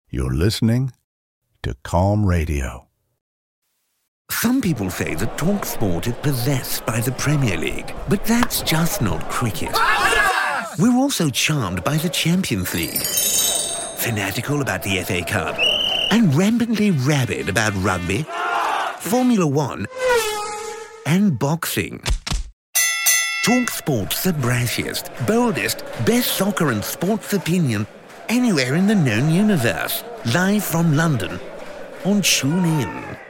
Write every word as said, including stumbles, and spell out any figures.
You're listening to Calm Radio. Some people say that TalkSport is possessed by the Premier League, but that's just not cricket. We're also charmed by the Champions League, fanatical about the F A Cup, and rampantly rabid about rugby, Formula One, and boxing. TalkSport's the brashiest, boldest, best soccer and sports opinion anywhere in the known universe. Live from London on TuneIn.